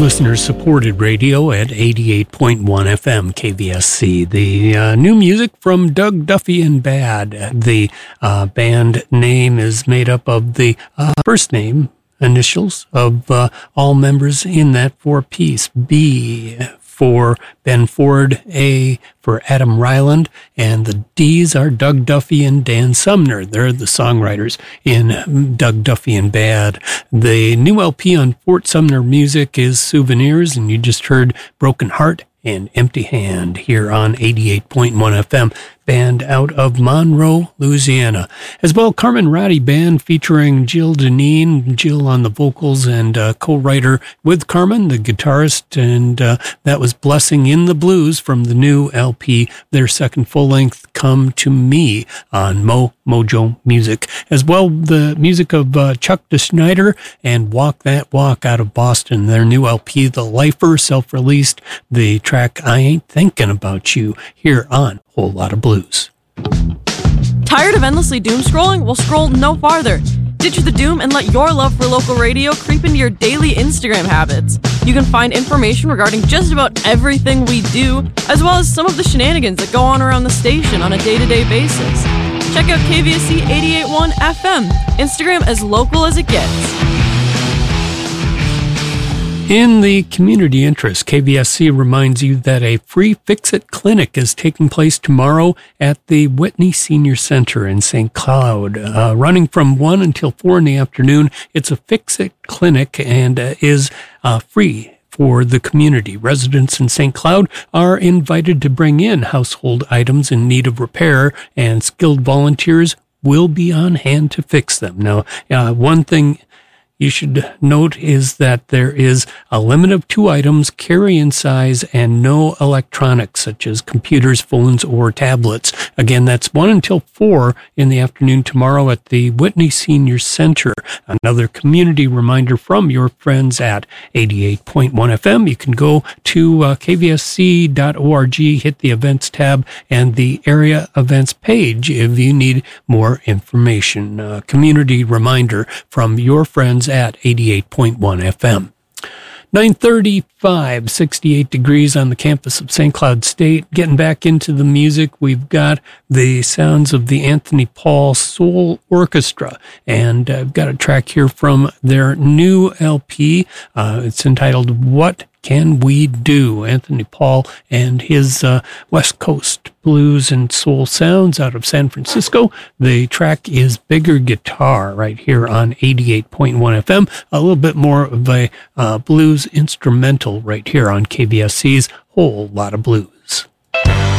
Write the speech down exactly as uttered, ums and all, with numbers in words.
Listener-supported radio at eighty-eight point one F M K V S C. The uh, new music from Doug Duffy and Bad. The uh, band name is made up of the uh, first name initials of uh, all members in that four-piece. B for Ben Ford, A for Adam Ryland, and the D's are Doug Duffy and Dan Sumner. They're the songwriters in Doug Duffy and Bad. The new L P on Fort Sumner Music is Souvenirs, and you just heard Broken Heart and Empty Hand here on eighty-eight point one F M, band out of Monroe, Louisiana. As well, Carmen Roddy Band featuring Jill Deneen, Jill on the vocals and uh, co-writer with Carmen, the guitarist, and uh, that was Blessing in the Blues from the new L P, their second full-length, Come to Me, on Mo Mojo Music. As well, the music of uh, Chuck DeSnyder and Walk That Walk out of Boston, their new L P, The Lifer, self-released, the track I Ain't Thinking About You, here on Whole Lot of Blues. Tired of endlessly doom scrolling? Well, scroll no farther. Ditch the doom and let your love for local radio creep into your daily Instagram habits. You can find information regarding just about everything we do, as well as some of the shenanigans that go on around the station on a day-to-day basis. Check out K V S C eighty-eight point one F M, Instagram as local as it gets. In the community interest, K V S C reminds you that a free Fix-It clinic is taking place tomorrow at the Whitney Senior Center in Saint Cloud. Uh, running from one until four in the afternoon, it's a Fix-It clinic and uh, is uh, free for the community. Residents in Saint Cloud are invited to bring in household items in need of repair, and skilled volunteers will be on hand to fix them. Now, uh, one thing you should note is that there is a limit of two items, carry-in size, and no electronics such as computers, phones, or tablets. Again, that's one until four in the afternoon tomorrow at the Whitney Senior Center. Another community reminder from your friends at eighty-eight point one F M. You can go to uh, K V S C dot org, hit the events tab and the area events page if you need more information. Uh, community reminder from your friends at eighty-eight point one F M. nine thirty-five, sixty-eight degrees on the campus of Saint Cloud State. Getting back into the music, we've got the sounds of the Anthony Paul Soul Orchestra, and I've got a track here from their new L P. Uh, it's entitled What Can We Do? Anthony Paul and his uh, West Coast blues and soul sounds out of San Francisco. The track is Bigger Guitar right here on eighty-eight point one F M. A little bit more of a uh, blues instrumental right here on K B S C's Whole Lot of Blues.